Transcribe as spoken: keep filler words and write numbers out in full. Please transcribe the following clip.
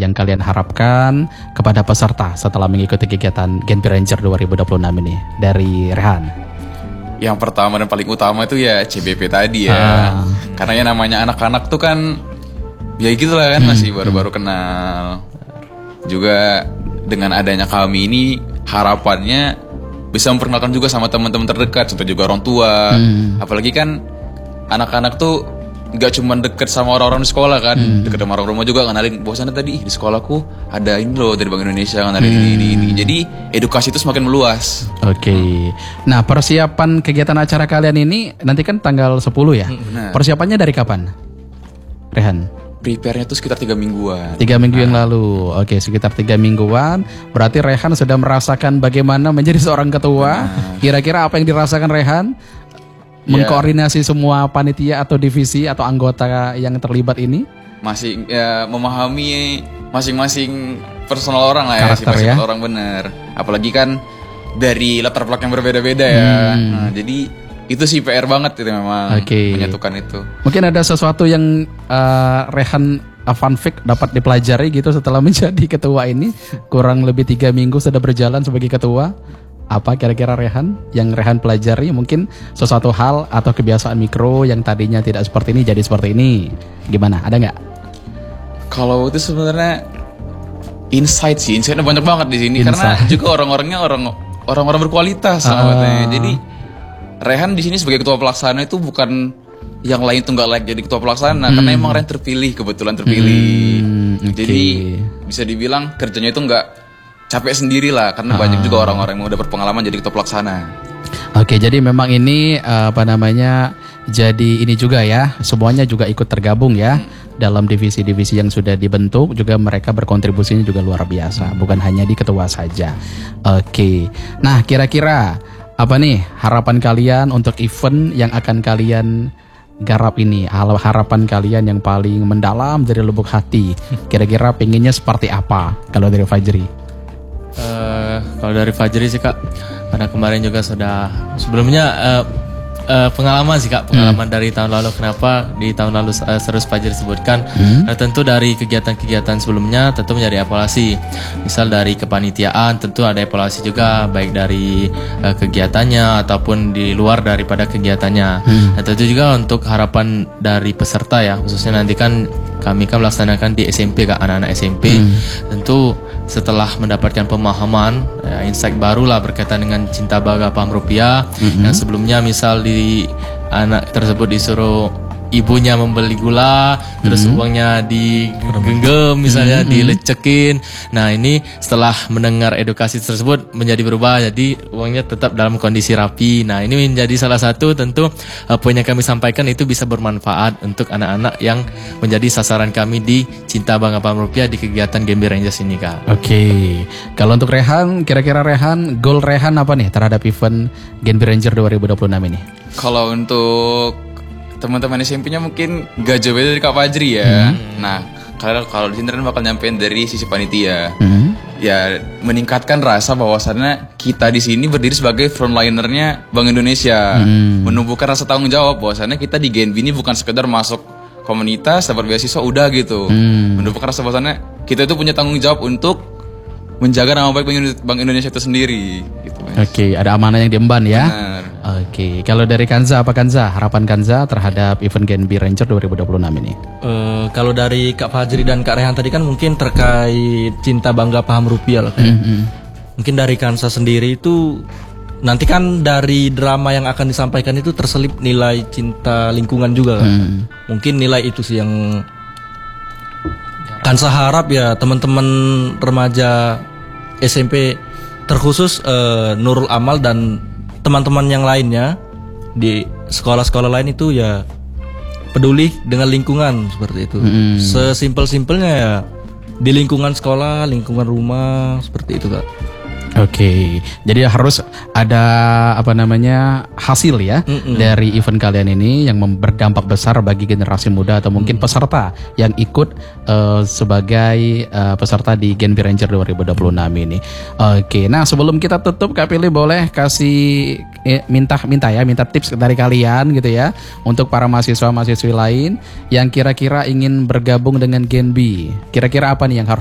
yang kalian harapkan kepada peserta setelah mengikuti kegiatan Genpi Ranger dua ribu dua puluh enam ini? Dari Rehan. Yang pertama dan paling utama itu ya C B P tadi ya. Ah. Karena ya namanya anak-anak tuh kan ya gitu lah kan, hmm. masih baru-baru kenal. Juga dengan adanya kami ini harapannya bisa memperkenalkan juga sama teman-teman terdekat, contoh juga orang tua. Hmm. Apalagi kan anak-anak tuh gak cuma deket sama orang-orang di sekolah kan, hmm. deket sama orang rumah juga ngenalin bahwasannya tadi di sekolahku ada ini loh dari Bank Indonesia, ngenalin hmm. ini, ini ini. Jadi edukasi itu semakin meluas. Oke. Okay. Nah, persiapan kegiatan acara kalian ini nanti kan tanggal sepuluh ya. Benar. Persiapannya dari kapan, Rehan? Prepare-nya tuh sekitar tiga mingguan. Tiga minggu nah. yang lalu. Oke, sekitar tiga mingguan. Berarti Rehan sudah merasakan bagaimana menjadi seorang ketua. Nah. Kira-kira apa yang dirasakan Rehan? Mengkoordinasi yeah. semua panitia atau divisi atau anggota yang terlibat ini? Masih ya, memahami masing-masing personal orang lah ya. Karakter masing-masing ya? orang bener. Apalagi kan dari latar belakang yang berbeda-beda ya. Hmm. Nah, jadi itu sih P R banget itu memang, okay. menyatukan itu. Mungkin ada sesuatu yang uh, Rehan uh, fun fact dapat dipelajari gitu setelah menjadi ketua ini. Kurang lebih tiga minggu sudah berjalan sebagai ketua. Apa kira-kira Rehan yang Rehan pelajari? Mungkin sesuatu hal atau kebiasaan mikro yang tadinya tidak seperti ini jadi seperti ini. Gimana? Ada nggak? Kalau itu sebenarnya insight sih, insightnya banyak banget di sini. Insight. Karena juga orang-orangnya orang orang-orang berkualitas. Uh. Jadi Rehan di sini sebagai ketua pelaksana itu bukan yang lain tuh nggak like jadi ketua pelaksana, hmm. karena emang Rehan terpilih, kebetulan terpilih. Hmm, okay. Jadi bisa dibilang kerjanya itu nggak capek sendiri lah, karena ah. banyak juga orang-orang yang udah berpengalaman jadi ketua pelaksana. Oke, jadi memang ini apa namanya, jadi ini juga ya, semuanya juga ikut tergabung ya hmm. dalam divisi-divisi yang sudah dibentuk, juga mereka berkontribusinya juga luar biasa, bukan hanya di ketua saja. Oke, nah kira-kira apa nih harapan kalian untuk event yang akan kalian garap ini? Harapan kalian yang paling mendalam dari lubuk hati, kira-kira pengennya seperti apa kalau dari Fajri? Uh, kalau dari Fajri sih Kak, pada kemarin juga sudah sebelumnya uh, uh, pengalaman sih Kak, pengalaman hmm. dari tahun lalu. Kenapa di tahun lalu uh, terus Fajri sebutkan? Hmm. Uh, tentu dari kegiatan-kegiatan sebelumnya tentu menjadi evaluasi. Misal dari kepanitiaan tentu ada evaluasi juga, baik dari uh, kegiatannya ataupun di luar daripada kegiatannya. Hmm. Dan tentu juga untuk harapan dari peserta ya, khususnya nanti kan kami kan melaksanakan di S M P Kak, anak-anak S M P. Hmm. Tentu setelah mendapatkan pemahaman, ya, insight baru lah berkaitan dengan cinta bangga paham rupiah. Mm-hmm. Yang sebelumnya misal di anak tersebut disuruh ibunya membeli gula, mm-hmm. terus uangnya digenggam misalnya, mm-hmm. dilecekin. Nah ini setelah mendengar edukasi tersebut menjadi berubah, jadi uangnya tetap dalam kondisi rapi. Nah ini menjadi salah satu tentu uh, poin yang kami sampaikan itu bisa bermanfaat untuk anak-anak yang menjadi sasaran kami di Cinta Bangga Paham Rupiah di kegiatan Genpi Rangers ini Kak. Oke, okay. Kalau untuk Rehan, kira-kira Rehan, goal Rehan apa nih terhadap event Genpi Ranger dua ribu dua puluh enam ini? Kalau untuk teman-teman S M P-nya mungkin gak jauh beda dari Kak Fajri ya. Hmm. Nah, kalau kalau di sini kan bakal nyampein dari sisi panitia. Hmm. Ya, meningkatkan rasa bahwasannya kita di sini berdiri sebagai frontlinernya Bank Indonesia. Hmm. Menumbuhkan rasa tanggung jawab bahwasannya kita di Genpi ini bukan sekedar masuk komunitas, dapat beasiswa udah gitu. Hmm. Menumbuhkan rasa bahwasannya kita itu punya tanggung jawab untuk menjaga nama baik Bank Indonesia itu sendiri gitu. Oke, okay, ada amanah yang diemban ya. Benar. Oke, okay. Kalau dari Kanza, apa Kanza? Harapan Kanza terhadap event Genpi Ranger dua ribu dua puluh enam ini? Uh, kalau dari Kak Fajri dan Kak Rehan tadi kan mungkin terkait cinta bangga paham rupiah lah. Mm-hmm. Mungkin dari Kanza sendiri itu nanti kan dari drama yang akan disampaikan itu terselip nilai cinta lingkungan juga kan. Mm. Mungkin nilai itu sih yang Kanza harap ya teman-teman remaja S M P terkhusus uh, Nurul Amal dan teman-teman yang lainnya di sekolah-sekolah lain itu ya peduli dengan lingkungan seperti itu. Hmm. Sesimpel-simpelnya ya di lingkungan sekolah, lingkungan rumah seperti itu Kak. Oke, okay. Jadi harus ada apa namanya hasil ya Mm-mm. dari event kalian ini yang berdampak besar bagi generasi muda atau mungkin Mm-mm. peserta yang ikut uh, sebagai uh, peserta di Genpi Ranger dua ribu dua puluh enam ini. Oke, okay. Nah sebelum kita tutup Kak Pilih boleh kasih eh, minta minta ya minta tips dari kalian gitu ya untuk para mahasiswa-mahasiswi lain yang kira-kira ingin bergabung dengan Genpi. Kira-kira apa nih yang harus